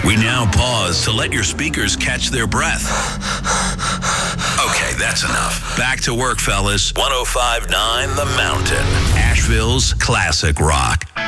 We now pause to let your speakers catch their breath. Okay, that's enough. Back to work, fellas. 105.9 The Mountain, Asheville's classic rock.